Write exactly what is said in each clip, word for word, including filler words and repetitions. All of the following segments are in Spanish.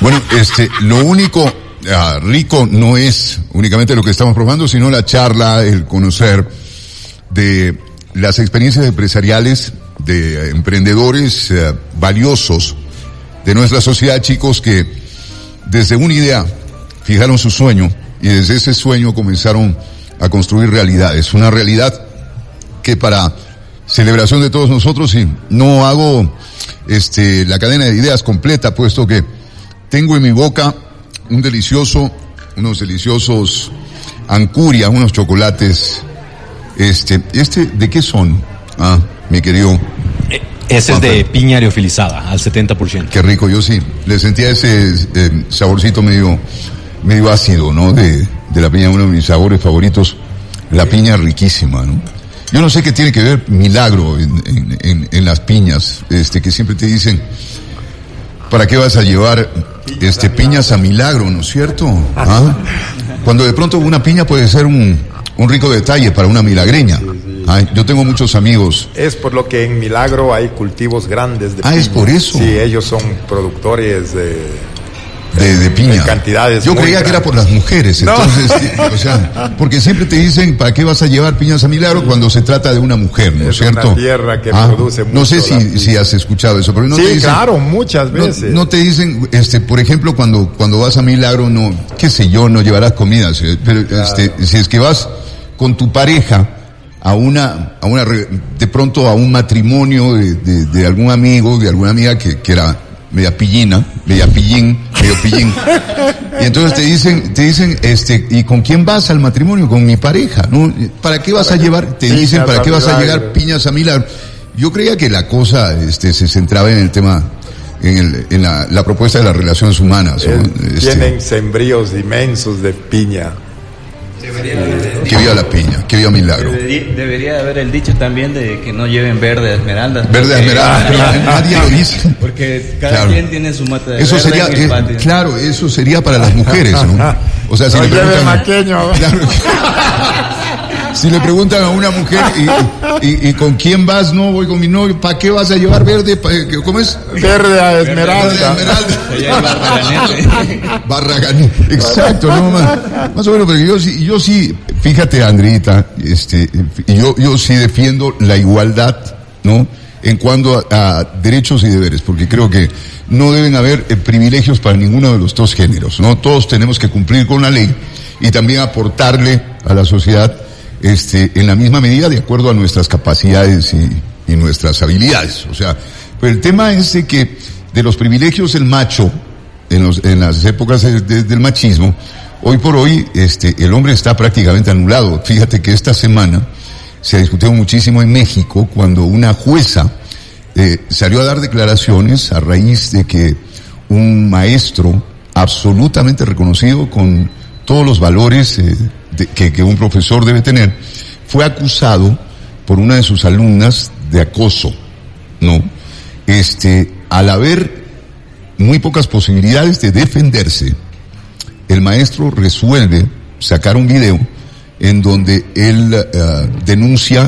Bueno, este, lo único uh, rico no es únicamente lo que estamos probando, sino la charla, el conocer de las experiencias empresariales de emprendedores uh, valiosos de nuestra sociedad, chicos que desde una idea fijaron su sueño y desde ese sueño comenzaron a construir realidades. Una realidad que para celebración de todos nosotros, y no hago este la cadena de ideas completa, puesto que tengo en mi boca un delicioso, unos deliciosos ancuria, unos chocolates. Este, este, ¿de qué son? Ah, mi querido. Ese es de piña aerofilizada, al setenta por ciento. Qué rico, yo sí. Le sentía ese eh, saborcito medio, medio ácido, ¿no? De, de la piña, uno de mis sabores favoritos. La piña riquísima, ¿no? Yo no sé qué tiene que ver milagro en, en, en, en las piñas, este, que siempre te dicen, ¿para qué vas a llevar este piñas a milagro, no es cierto? ¿Ah? Cuando de pronto una piña puede ser un, un rico detalle para una milagreña. Ay, yo tengo muchos amigos. Es por lo que en Milagro hay cultivos grandes de ah, piña. ¿es por eso? Sí, ellos son productores de... De, de piña. En cantidades. Yo creía grandes. Que era por las mujeres, entonces, no. o sea, porque siempre te dicen, ¿para qué vas a llevar piñas a Milagro cuando se trata de una mujer, ¿no es cierto? Una tierra que ah, produce mucho. No sé si, si has escuchado eso, pero no sí, te dicen. Sí, claro, muchas veces. No, no te dicen, este, por ejemplo, cuando, cuando vas a Milagro, no, qué sé yo, no llevarás comidas, pero claro. este, si es que vas con tu pareja a una, a una, de pronto a un matrimonio de, de, de algún amigo, de alguna amiga que, que era media pillina, media pillín, medio pillín. Y entonces te dicen, te dicen, este, ¿y con quién vas al matrimonio? Con mi pareja, ¿no? ¿Para qué vas a llevar? Te dicen, ¿para qué vas a llegar piñas a Milagro? Yo creía que la cosa, este, se centraba en el tema, en el, en la, la propuesta de las relaciones humanas, ¿no? Eh, este, tienen sembríos inmensos de piña. Debería haber, que viva la piña, que viva Milagro. Debería, debería haber el dicho también de que no lleven verde esmeralda. Verde esmeralda, nadie lo dice. Porque cada claro. quien tiene su mata de eso verde sería, en el eh, patio. Claro, eso sería para las mujeres, ¿no? O sea, si no le preguntan, maqueño. Claro, si le preguntan a una mujer, ¿y, y, y con quién vas? No, voy con mi novio. ¿Para qué vas a llevar verde? ¿Cómo es? Verde a esmeralda. Verde a esmeralda. Barraganete. Exacto, no más. Más o menos, porque yo sí, yo sí, fíjate, Andreita, este, yo, yo sí defiendo la igualdad, ¿no? En cuanto a, a derechos y deberes, porque creo que no deben haber eh, privilegios para ninguno de los dos géneros, ¿no? Todos tenemos que cumplir con la ley y también aportarle a la sociedad este, en la misma medida de acuerdo a nuestras capacidades y, y nuestras habilidades. O sea, pero el tema es de que de los privilegios del macho, en, los, en las épocas de, de, del machismo, hoy por hoy este, el hombre está prácticamente anulado. Fíjate que esta semana se ha discutido muchísimo en México cuando una jueza eh, salió a dar declaraciones a raíz de que un maestro absolutamente reconocido con todos los valores eh, de, que, que un profesor debe tener, fue acusado por una de sus alumnas de acoso, ¿no? Este, al haber muy pocas posibilidades de defenderse, el maestro resuelve sacar un video en donde él uh, denuncia,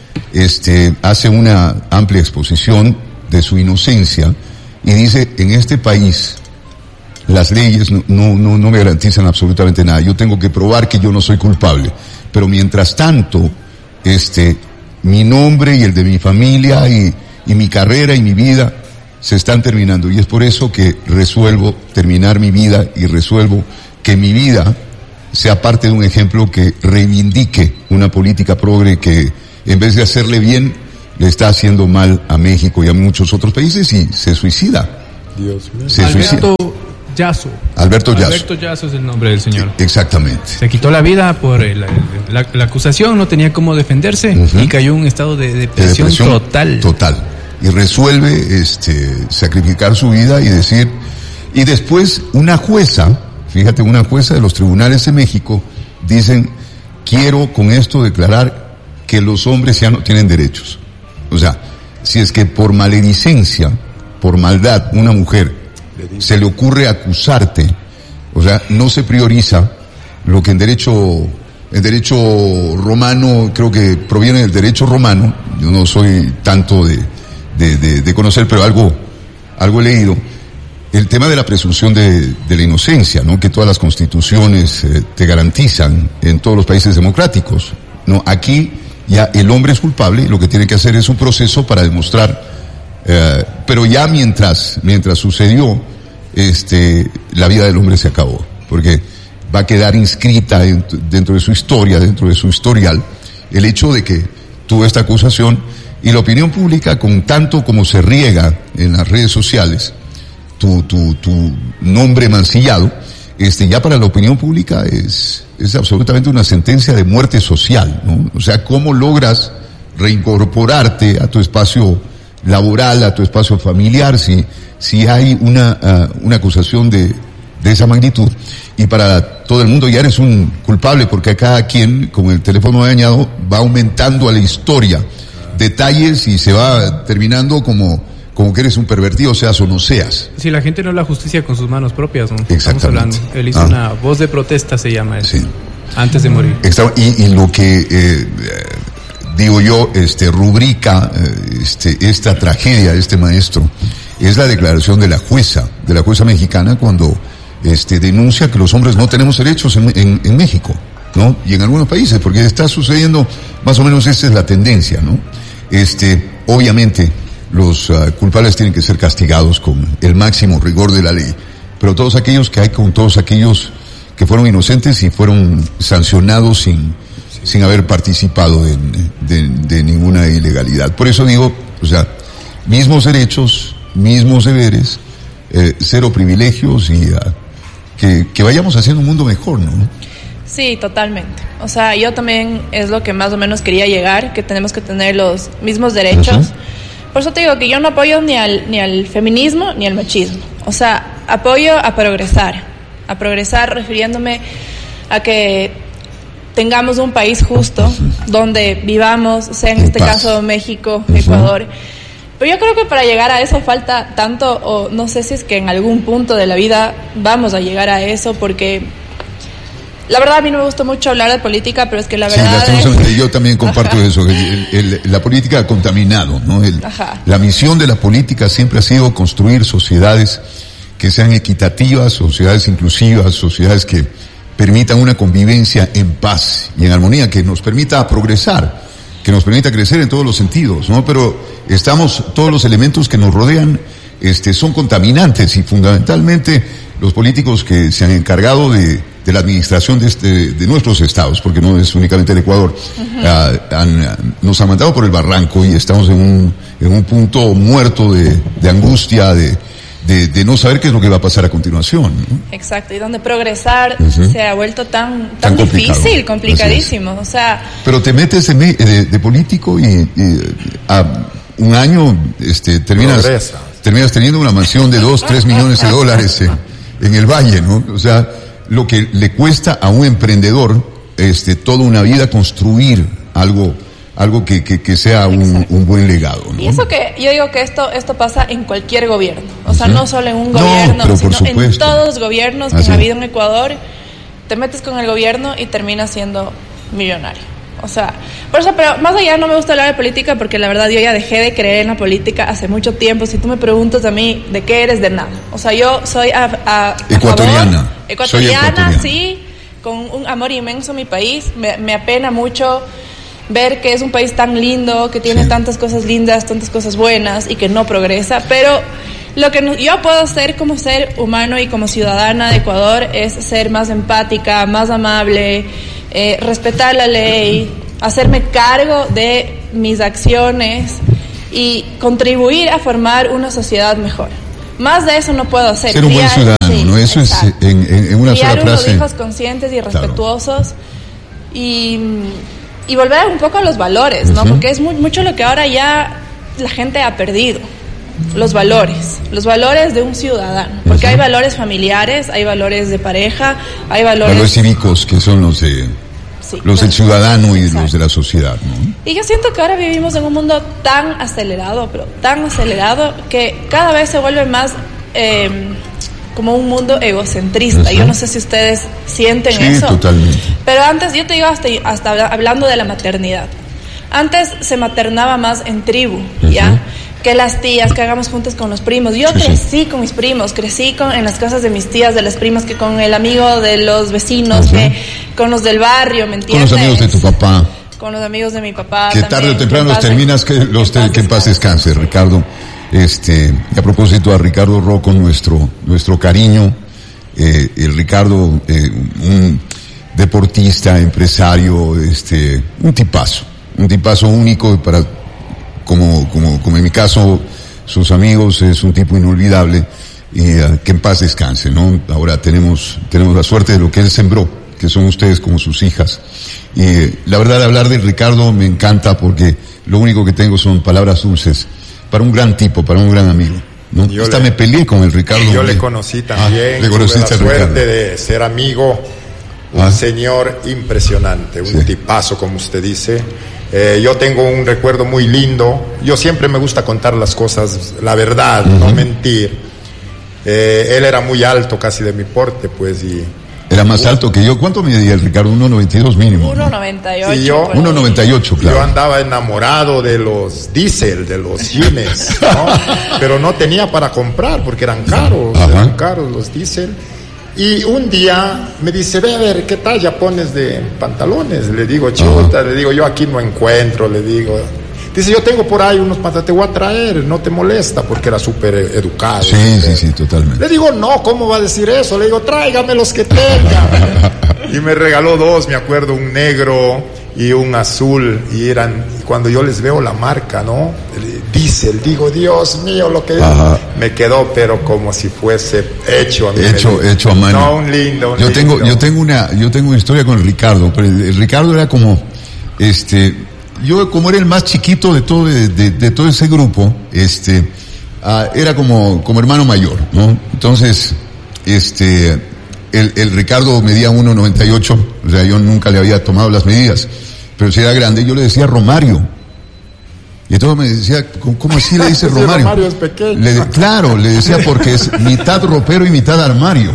este, hace una amplia exposición de su inocencia y dice, en este país las leyes no, no, no, no me garantizan absolutamente nada. Yo tengo que probar que yo no soy culpable. Pero mientras tanto, este, mi nombre y el de mi familia y, y mi carrera y mi vida se están terminando. Y es por eso que resuelvo terminar mi vida y resuelvo que mi vida sea parte de un ejemplo que reivindique una política progre que, en vez de hacerle bien, le está haciendo mal a México y a muchos otros países y se suicida. Dios mío. Se Alberto suicida. Yasso. Alberto Yasso. Alberto Yasso es el nombre del señor. Exactamente. Se quitó la vida por el, la, la acusación, no tenía cómo defenderse uh-huh. y cayó en un estado de depresión, de depresión total. Total. Y resuelve este sacrificar su vida y decir, y después una jueza, fíjate, una jueza de los tribunales de México, dicen, quiero con esto declarar que los hombres ya no tienen derechos. O sea, si es que por maledicencia, por maldad, una mujer se le ocurre acusarte, o sea, no se prioriza lo que en derecho, en derecho romano, creo que proviene del derecho romano, yo no soy tanto de, de, de, de conocer, pero algo, algo he leído, el tema de la presunción de, de la inocencia, ¿no? Que todas las constituciones eh, te garantizan en todos los países democráticos, ¿no? Aquí ya el hombre es culpable y lo que tiene que hacer es un proceso para demostrar, eh, pero ya mientras, mientras sucedió, este, la vida del hombre se acabó, porque va a quedar inscrita dentro, dentro de su historia, dentro de su historial, el hecho de que tuvo esta acusación, y la opinión pública, con tanto como se riega en las redes sociales, tu, tu, tu nombre mancillado, este, ya para la opinión pública es, es absolutamente una sentencia de muerte social, ¿no? O sea, ¿cómo logras reincorporarte a tu espacio laboral, a tu espacio familiar, si, si hay una, uh, una acusación de, de esa magnitud? Y para todo el mundo ya eres un culpable, porque a cada quien, con el teléfono dañado, va aumentando a la historia detalles y se va terminando como, como que eres un pervertido, seas o no seas. Si la gente no la justicia con sus manos propias, ¿no? Exactamente. Estamos hablando. Él hizo ah. una voz de protesta, se llama eso. Sí. Antes de morir. Y, y lo que, eh, digo yo, este, rubrica eh, este, esta tragedia de este maestro, es la declaración de la jueza, de la jueza mexicana, cuando este, denuncia que los hombres no tenemos derechos en, en, en México, ¿no? Y en algunos países, porque está sucediendo, más o menos esa es la tendencia, ¿no? Este, obviamente, los uh, culpables tienen que ser castigados con el máximo rigor de la ley, pero todos aquellos que hay con todos aquellos que fueron inocentes y fueron sancionados sin, sin haber participado en, de, de ninguna ilegalidad. Por eso digo, o sea, mismos derechos, mismos deberes, eh, cero privilegios y uh, que, que vayamos haciendo un mundo mejor, ¿no? Sí, totalmente. O sea, yo también es lo que más o menos quería llegar, que tenemos que tener los mismos derechos. Uh-huh. Por eso te digo que yo no apoyo ni al, ni al feminismo ni al machismo. O sea, apoyo a progresar. A progresar refiriéndome a que tengamos un país justo, uh-huh, donde vivamos, sea en, en este paz. Caso México, uh-huh, Ecuador. Pero yo creo que para llegar a eso falta tanto, o no sé si es que en algún punto de la vida vamos a llegar a eso, porque la verdad a mí no me gusta mucho hablar de política, pero es que la verdad... Sí, es... yo también comparto Ajá. eso, el, el, la política ha contaminado, ¿no? El, la misión de la política siempre ha sido construir sociedades que sean equitativas, sociedades inclusivas, sociedades que permitan una convivencia en paz y en armonía, que nos permita progresar, que nos permita crecer en todos los sentidos, ¿no? Pero estamos, todos los elementos que nos rodean, este, son contaminantes, y fundamentalmente los políticos que se han encargado de, de la administración de este, de nuestros estados, porque no es únicamente el Ecuador, uh-huh, uh, han, nos han mandado por el barranco y estamos en un, en un punto muerto de, de angustia, de, de, de no saber qué es lo que va a pasar a continuación, ¿no? Exacto, y donde progresar uh-huh se ha vuelto tan, tan, tan difícil, complicadísimo, o sea... Pero te metes de, de, de político y, y a un año este, terminas, terminas teniendo una mansión de dos, tres millones de dólares en, en el Valle, ¿no? O sea, lo que le cuesta a un emprendedor este, toda una vida construir algo... algo que, que, que sea un, un buen legado, ¿no? Y eso que yo digo que esto esto pasa en cualquier gobierno, o sea, ¿sí? No solo en un gobierno, no, sino en todos los gobiernos que Así. han habido en Ecuador. Te metes con el gobierno y terminas siendo millonario. O sea, por eso, pero más allá no me gusta hablar de política, porque la verdad yo ya dejé de creer en la política hace mucho tiempo. Si tú me preguntas a mí de qué eres, de nada. O sea, yo soy a, a, a ecuatoriana. Favor, ecuatoriana, soy ecuatoriana, sí, con un amor inmenso a mi país. Me, me apena mucho ver que es un país tan lindo, que tiene sí. tantas cosas lindas, tantas cosas buenas y que no progresa, pero lo que no, yo puedo hacer como ser humano y como ciudadana de Ecuador es ser más empática, más amable, eh, respetar la ley, hacerme cargo de mis acciones y contribuir a formar una sociedad mejor. Más de eso no puedo hacer. Ser un buen ciudadano, sí, ¿no? Eso exacto. es en, en, en una Criar sola frase. Criar unos hijos conscientes y respetuosos, claro. y... y volver un poco a los valores, ¿no? Uh-huh. Porque es muy, mucho lo que ahora ya la gente ha perdido. Los valores. Los valores de un ciudadano. Porque uh-huh. hay valores familiares, hay valores de pareja, hay valores... Valores cívicos que son los de... Sí, los del ciudadano y exacto. los de la sociedad, ¿no? Y yo siento que ahora vivimos en un mundo tan acelerado, pero tan acelerado, que cada vez se vuelve más... Eh, como un mundo egocentrista. Uh-huh. Yo no sé si ustedes sienten sí, eso. Totalmente. Pero antes, yo te digo, hasta, hasta hablando de la maternidad. Antes se maternaba más en tribu, uh-huh. ¿ya? que las tías, que hagamos juntas con los primos. Yo Sí, sí. crecí con mis primos, crecí con, en las casas de mis tías, de las primas, que con el amigo de los vecinos, Ajá. que con los del barrio, ¿me Con entiendes? los amigos de tu papá. Con los amigos de mi papá. Que también, tarde o temprano que los en paz terminas, que los te- que en paz descanse, Ricardo. Este, y a propósito a Ricardo Rocco, nuestro, nuestro cariño, eh, el Ricardo, eh, un deportista, empresario, este, un tipazo, un tipazo único para, como, como, como en mi caso, sus amigos, es un tipo inolvidable, y eh, que en paz descanse, ¿no? Ahora tenemos, tenemos la suerte de lo que él sembró, que son ustedes como sus hijas. Y eh, la verdad, hablar de Ricardo me encanta porque lo único que tengo son palabras dulces para un gran tipo, para un gran amigo, ¿no? Yo Hasta le- me peleé con el Ricardo. Yo le hombre. conocí Ah, también, le tuve conociste la a Ricardo. suerte de ser amigo, un Ah. señor impresionante, un Sí. tipazo, como usted dice. Eh, yo tengo un recuerdo muy lindo, yo siempre me gusta contar las cosas, la verdad, no mentir. Eh, él era muy alto, casi de mi porte, pues, y... Era más alto que yo. ¿Cuánto medía el Ricardo? uno noventa y dos mínimo. uno noventa y ocho. Y yo- por ahí. uno noventa y ocho, claro. Yo andaba enamorado de los diésel, de los jeans, ¿no? Pero no tenía para comprar porque eran caros, Ajá. eran caros los diésel. Y un día me dice, ve a ver, ¿qué talla pones de pantalones? Le digo, chuta, le digo, yo aquí no encuentro, le digo. Dice, yo tengo por ahí unos pantalones, te voy a traer, no te molesta, porque era súper educado. Sí, sí, sí, totalmente. Le digo, no, ¿cómo va a decir eso? Le digo, tráigame los que tenga. Y me regaló dos, me acuerdo, un negro y un azul. Y eran, y cuando yo les veo la marca, ¿no? Diesel, digo, Dios mío, lo que Ajá. me quedó, pero como si fuese hecho a mí. Hecho, me- hecho a mano. No, un lindo, un yo tengo, lindo. yo tengo una, yo tengo una historia con Ricardo, pero el Ricardo era como, este, yo como era el más chiquito de todo, de, de- de todo ese grupo, este, ah, era como, como hermano mayor, ¿no? Entonces, este, el, el Ricardo medía uno noventa y ocho, o sea, yo nunca le había tomado las medidas, pero si era grande, yo le decía Romario. Y todo me decía, ¿cómo, cómo así le dice Ese Romario? Romario es pequeño. Le- claro, le decía porque es mitad ropero y mitad armario.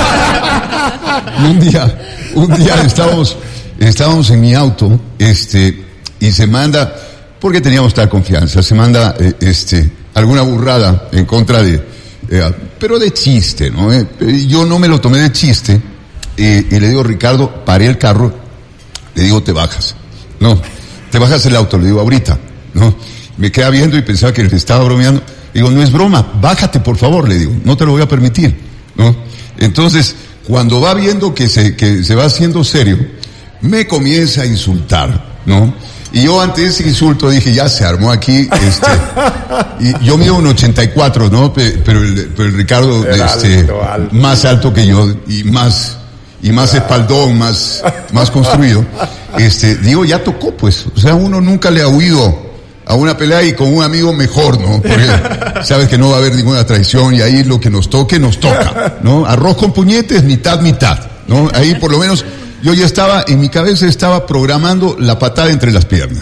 Y un día, un día estábamos, estábamos en mi auto, este, y se manda, porque teníamos tal confianza, se manda, eh, este, alguna burrada en contra de, eh, pero de chiste, ¿no? Eh, yo no me lo tomé de chiste, eh, y le digo, Ricardo, paré el carro, le digo, te bajas. No, te bajas el auto, le digo, ahorita, ¿no? Me queda viendo y pensaba que le estaba bromeando. Digo, no es broma, bájate por favor, le digo, no te lo voy a permitir, ¿no? Entonces, cuando va viendo que se, que se va haciendo serio, me comienza a insultar, ¿no? Y yo ante ese insulto dije, ya se armó aquí, este, y yo mido un ochenta y cuatro, ¿no? Pe- Pero el, pero el Ricardo, Era este, alto, alto. más alto que yo, y más, y más espaldón, más, más construido. Este, digo, ya tocó, pues. O sea, uno nunca le ha huido a una pelea y con un amigo mejor, ¿no? Porque sabes que no va a haber ninguna traición y ahí lo que nos toque, nos toca, ¿no? Arroz con puñetes, mitad, mitad, ¿no? Ahí por lo menos yo ya estaba, en mi cabeza estaba programando la patada entre las piernas.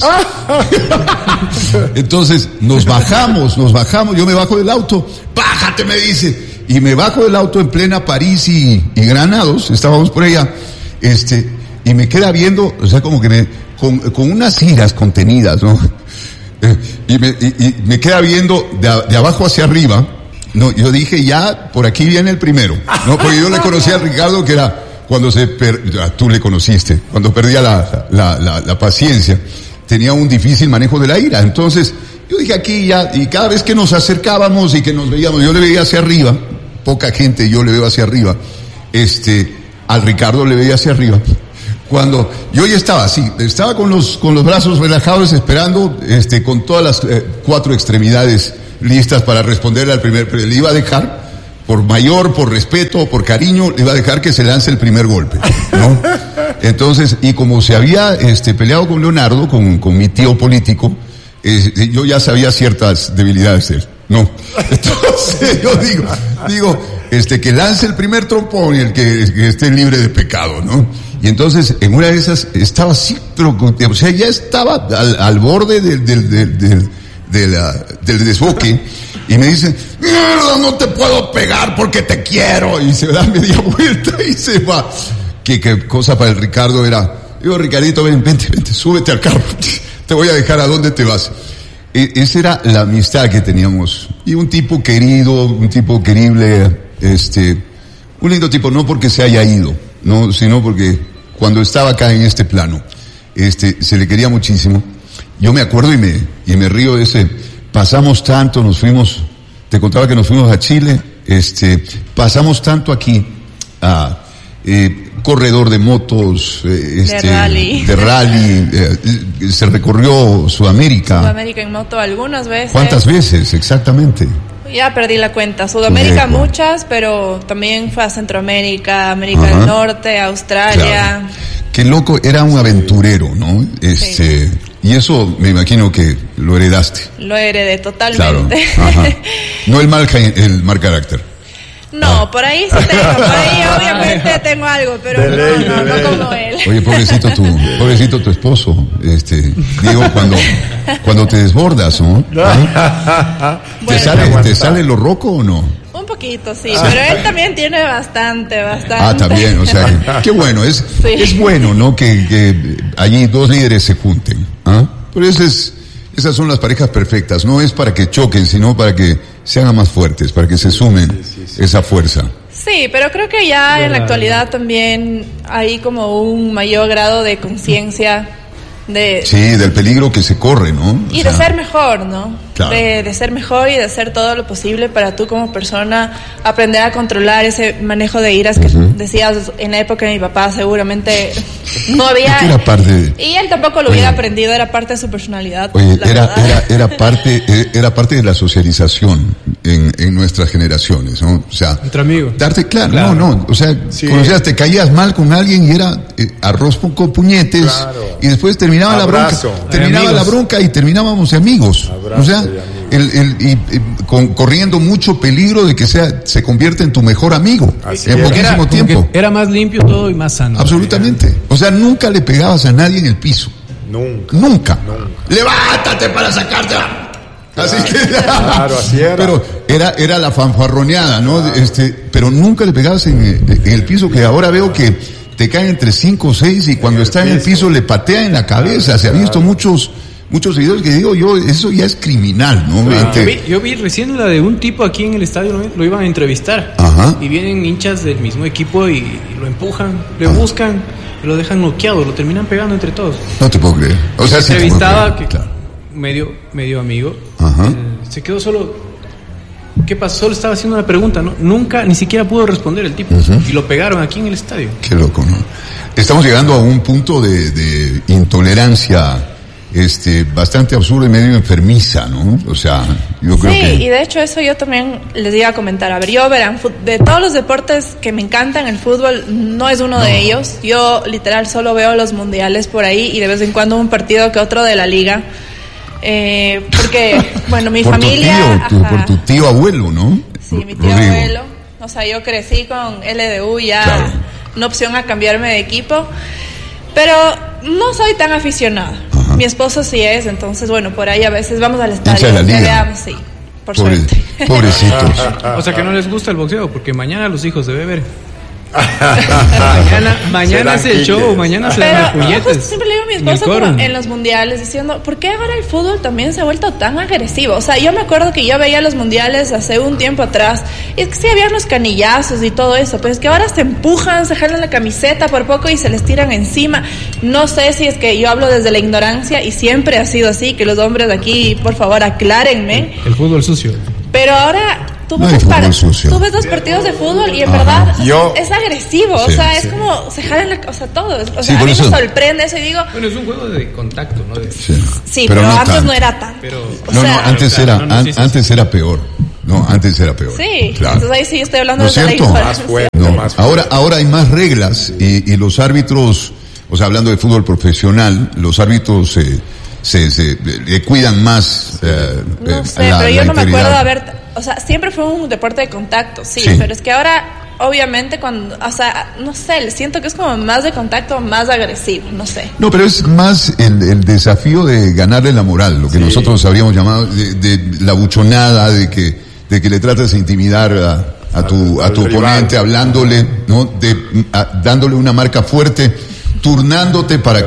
Entonces, nos bajamos, nos bajamos, yo me bajo del auto, bájate, me dice, y me bajo del auto en plena París y, y Granados, estábamos por allá, este, y me queda viendo, o sea, como que me, con, con unas iras contenidas, ¿no? Eh, y, me, y, y me queda viendo de, a- de abajo hacia arriba, no, yo dije, ya, por aquí viene el primero, ¿no? Porque yo le conocí a Ricardo que era cuando se, per, ya, tú le conociste, cuando perdía la, la, la, la paciencia, tenía un difícil manejo de la ira, entonces, yo dije aquí ya, y cada vez que nos acercábamos y que nos veíamos, yo le veía hacia arriba, poca gente yo le veo hacia arriba, este, al Ricardo le veía hacia arriba, cuando yo ya estaba así, estaba con los, con los brazos relajados esperando, este, con todas las eh, cuatro extremidades listas para responderle al primer, pero le iba a dejar, por mayor, por respeto, por cariño, le iba a dejar que se lance el primer golpe, ¿no? Entonces, y como se había, este, peleado con Leonardo, con, con mi tío político, eh, yo ya sabía ciertas debilidades de él, ¿no? Entonces, yo digo, digo, este, que lance el primer trompón y el que, que esté libre de pecado, ¿no? Y entonces, en una de esas, estaba así, pero, o sea, ya estaba al, al borde del, del, del, del, de la, del desboque, y me dice, mierda, no te puedo pegar porque te quiero, y se da media vuelta y se va. Que, que cosa para el Ricardo era, digo, Ricardito, ven, vente, vente, súbete al carro, te voy a dejar a dónde te vas. e- esa era la amistad que teníamos. Y un tipo querido, un tipo querible, este, un lindo tipo, no porque se haya ido, no, sino porque cuando estaba acá en este plano, este, se le quería muchísimo. Yo me acuerdo y me, y me río de ese, pasamos tanto, nos fuimos, te contaba que nos fuimos a Chile, este, pasamos tanto aquí, a, eh, corredor de motos, eh, este, de rally, de rally eh, se recorrió Sudamérica. Sudamérica en moto algunas veces. ¿Cuántas veces exactamente? Ya perdí la cuenta. Sudamérica Correcto. muchas, pero también fue a Centroamérica, América Ajá. del Norte, Australia. Claro. Qué loco, era un aventurero, ¿no? Este, Sí. y eso me imagino que lo heredaste. Lo heredé Claro. totalmente. Ajá. No el mal, el mal carácter. No, por ahí sí tengo, por ahí obviamente tengo algo, pero De ley, no, no, de no ley. como él. Oye, pobrecito tu, pobrecito tu esposo, este, digo, cuando, cuando te desbordas, ¿no? ¿Ah? ¿Te Bueno. sale, te sale lo roco o no? Un poquito, sí, pero él también tiene bastante, bastante. Ah, también, o sea, que- qué bueno, es, Sí. es bueno, ¿no? Que, que allí dos líderes se junten, ¿ah? Pero ese es, esas son las parejas perfectas, no es para que choquen, sino para que se hagan más fuertes, para que se sumen esa fuerza. Sí, pero creo que ya en la actualidad también hay como un mayor grado de conciencia de Sí, del peligro que se corre, ¿no? y O de sea, ser mejor, ¿no? Claro. De, de ser mejor y de hacer todo lo posible para tú como persona aprender a controlar ese manejo de iras que decías en la época de mi papá seguramente no había. Es que era parte de- Y él tampoco lo Oye. hubiera aprendido, era parte de su personalidad. Oye, la era, verdad. era, era parte, eh, era parte de la socialización en, en nuestras generaciones, ¿no? O sea, Entre amigos. darte claro, Claro. no, no, o sea, Sí. conocías, te caías mal con alguien y era eh, arroz con, con puñetes, Claro. y después terminaba Abrazo. la bronca, De terminaba la amigos. bronca y terminábamos de amigos. Abrazo o sea, de amigos. el, el, y, y con, corriendo mucho peligro de que sea, se convierta en tu mejor amigo Así en era. poquísimo Era, como tiempo. que era más limpio todo y más sano. Absolutamente. O sea, nunca le pegabas a nadie en el piso. Nunca. Nunca. Nunca. Levántate para sacarte. Así que, Claro, así era. Pero era, era la fanfarroneada, ¿no? Este, pero nunca le pegabas en, en el piso, que ahora veo que te caen entre cinco o seis y cuando está en el piso le patea en la cabeza. Se ha visto muchos, muchos videos que digo yo, eso ya es criminal, ¿no? Yo Este, vi, yo vi recién la de un tipo aquí en el estadio, lo, lo iban a entrevistar. Ajá. Y vienen hinchas del mismo equipo y, y lo empujan, le buscan, y lo dejan noqueado, lo terminan pegando entre todos. no te puedo creer. O sea, sí te puedo entrevistaba creer, que claro. medio, medio amigo. Ajá. eh, se quedó solo. ¿Qué pasó? Solo estaba haciendo una pregunta, ¿no? Nunca, ni siquiera pudo responder el tipo. Y lo pegaron aquí en el estadio. Qué loco, ¿no? Estamos llegando a un punto de, de intolerancia, este, bastante absurda y medio enfermiza, ¿no? O sea, yo creo Sí, que... y de hecho eso yo también les iba a comentar. A ver, yo verán, fu- de todos los deportes que me encantan, el fútbol no es uno de ellos. Yo literal solo veo los mundiales por ahí y de vez en cuando un partido que otro de la liga. Eh, porque, bueno, mi por familia... tu tío, tu- ajá. por tu tío abuelo, ¿no? Sí, mi tío Rodrigo. abuelo. O sea, yo crecí con L D U, ya Claro. no opción a cambiarme de equipo. Pero no soy tan aficionada. Ajá. Mi esposo sí es, entonces, bueno, por ahí a veces vamos al Hincha estadio. de la liga. peleamos, sí, por Pobre- suerte. pobrecitos. O sea que no les gusta el boxeo, porque mañana los hijos de Weber. mañana mañana Se es dan el show, quites. mañana se Pero dan yo de puñetes. justo siempre le digo a mi en el esposo como quórum. en los mundiales diciendo, ¿por qué ahora el fútbol también se ha vuelto tan agresivo? O sea, yo me acuerdo que yo veía los mundiales hace un tiempo atrás y es que sí había unos canillazos y todo eso, pero es que ahora se empujan, se jalan la camiseta por poco y se les tiran encima. No sé si es que yo hablo desde la ignorancia y siempre ha sido así, que los hombres de aquí, por favor, aclárenme. El fútbol sucio. Pero ahora tú No ves, hay los par- fútbol sucio. tú ves los partidos de fútbol y en Ajá. verdad Yo- es agresivo, Sí, o sea, sí. es como se jalan la, o sea, todo. O sea, Sí, a por mí eso- me sorprende eso y digo, Bueno, es un juego de contacto, ¿no? De- Sí, sí, pero, antes tanto. no era tan. Pero- o No, sea, no, antes claro, era, no, no, an- sí, sí, antes era peor. No, antes era peor. sí, Claro. entonces ahí sí yo estoy hablando ¿No es desde la cierto? ignorancia. Más fuerte, No, más fuerte. ahora, ahora hay más reglas y, y los árbitros, o sea, hablando de fútbol profesional, los árbitros eh, se, se le cuidan más. eh, No eh, sé, la- pero yo la no me integridad. acuerdo haber, o sea, siempre fue un deporte de contacto, sí, Sí. pero es que ahora obviamente cuando, o sea, no sé, siento que es como más de contacto, más agresivo, no sé. No, pero es más el, el desafío de ganarle la moral, lo que nosotros habríamos llamado de, de la buchonada, de que, de que le tratas de intimidar a, a tu, a Al tu rival. oponente, hablándole, ¿no? De, a- dándole una marca fuerte, turnándote para Claro.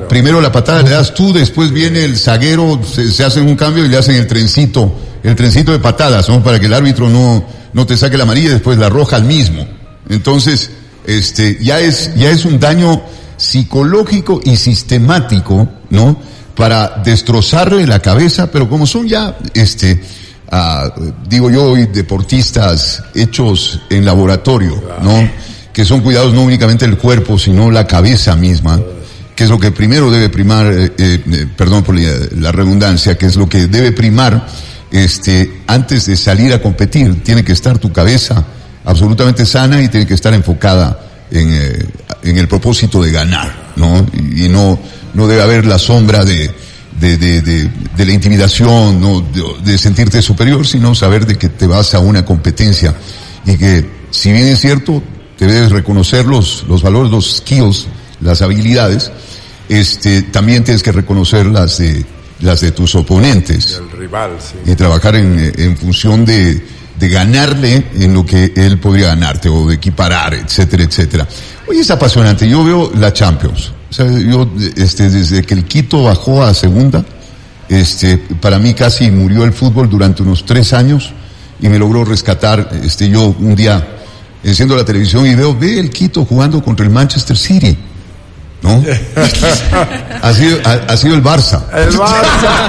Claro. Primero la patada le das tú, después viene el zaguero, se, se hacen un cambio y le hacen el trencito, el trencito de patadas, ¿no? Para que el árbitro no, no te saque la amarilla y después la roja al mismo. Entonces, este, ya es, ya es un daño psicológico y sistemático, ¿no? Para destrozarle la cabeza, pero como son ya, este, ah, digo yo hoy, deportistas hechos en laboratorio, ¿no? Que son cuidados no únicamente del cuerpo, sino la cabeza misma, que es lo que primero debe primar, eh, eh, perdón por la, la redundancia, que es lo que debe primar, este, antes de salir a competir. Tiene que estar tu cabeza absolutamente sana y tiene que estar enfocada en, eh, en el propósito de ganar, ¿no? Y, y no, no debe haber la sombra de, de, de, de, de la intimidación, ¿no? De, de sentirte superior, sino saber de que te vas a una competencia y que, si bien es cierto, te debes reconocer los, los valores, los skills, las habilidades, este, también tienes que reconocer las de, las de tus oponentes. El rival, sí. Y trabajar en, en función de, de ganarle en lo que él podría ganarte, o de equiparar, etcétera, etcétera. Oye, es apasionante. Yo veo la Champions. O sea, yo, este, desde que el Quito bajó a segunda, este, para mí casi murió el fútbol durante unos tres años, y me logró rescatar, este, yo un día, enciendo la televisión y veo, ve el Quito jugando contra el Manchester City, ¿no? ha sido, ha, ha sido el Barça. El Barça.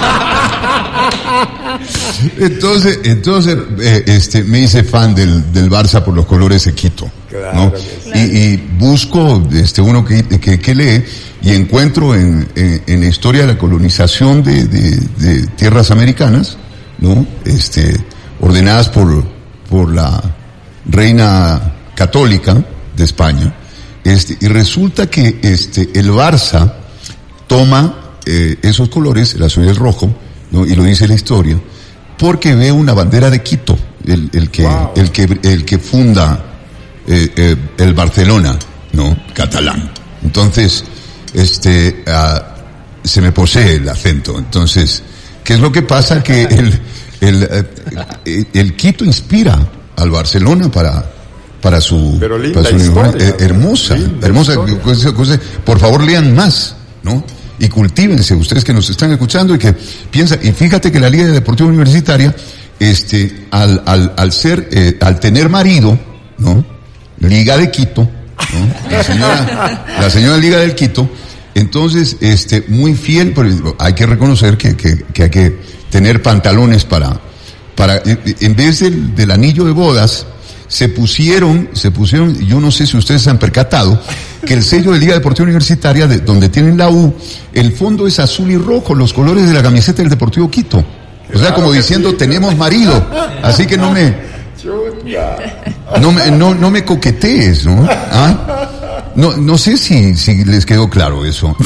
Entonces, entonces, eh, este, me hice fan del, del Barça por los colores de Quito, ¿no? Claro que sí. Y, y busco, este, uno que, que, que lee, y encuentro en, en, en la historia de la colonización de, de, de tierras americanas, ¿no? Este, ordenadas por, por la reina católica de España, este, y resulta que, este, el Barça toma, eh, esos colores, el azul y el rojo, ¿no? Y lo dice la historia, porque ve una bandera de Quito, el, el que, wow. el que, el que funda, eh, eh, el Barcelona, ¿no? Catalán. Entonces, este, uh, se me posee el acento. Entonces, ¿qué es lo que pasa? Que el, el, el, el Quito inspira al Barcelona para, para su, Pero linda para su historia, eh, hermosa, linda hermosa, historia. cosa, cosa, por favor lean más, ¿no? Y cultívense, ustedes que nos están escuchando y que piensan, y fíjate que la Liga Deportiva Universitaria, este, al, al, al ser, eh, al tener marido, ¿no? Liga de Quito, ¿no? La señora, la señora Liga del Quito, entonces, este, muy fiel, pero hay que reconocer que, que, que hay que tener pantalones para, para, en vez del, del anillo de bodas, se pusieron, se pusieron, yo no sé si ustedes se han percatado, que el sello de Liga Deportiva Universitaria, de, donde tienen la U, el fondo es azul y rojo, los colores de la camiseta del Deportivo Quito. O sea, como diciendo, tenemos marido, así que no me, no me, no, no me coquetees, ¿no? ¿Ah? No, no sé si, si les quedó claro eso.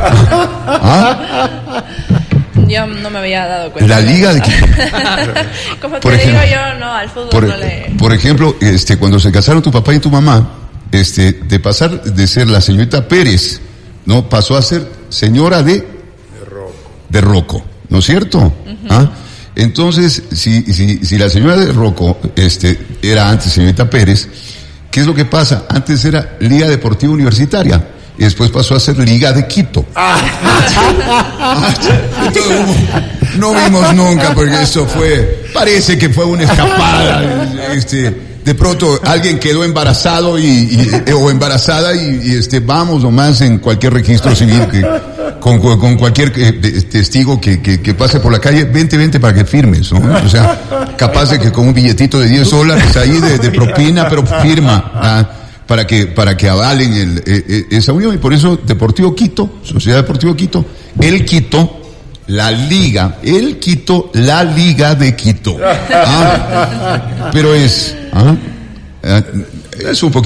¿Ah? Yo no me había dado cuenta. La Liga de Quito. Como te Por digo ejemplo, yo, no, al fútbol Por, no le... por ejemplo, este, cuando se casaron tu papá y tu mamá, este, de pasar de ser la señorita Pérez, ¿no? Pasó a ser señora de, De Rocco. de Rocco, ¿no es cierto? Uh-huh. ¿Ah? Entonces, si, si, si la señora de Rocco, este, era antes señorita Pérez, ¿qué es lo que pasa? Antes era Liga Deportiva Universitaria, y después pasó a ser Liga de Quito. Ah, entonces, no vimos nunca, porque eso fue, parece que fue una escapada, este, de pronto alguien quedó embarazado y, y o embarazada y, y este, vamos nomás en cualquier registro civil que, con, con cualquier eh, testigo que, que, que pase por la calle, vente, vente para que firmes, ¿no? O sea, capaz de que con un billetito de diez dólares ahí de, de propina, pero firma, ¿ah? para que para que avalen el, eh, esa unión. Y por eso Deportivo Quito, Sociedad Deportivo Quito, el Quito, la Liga, el Quito, la Liga de Quito. ¿Ah? Pero es, ¿ah? es un poquito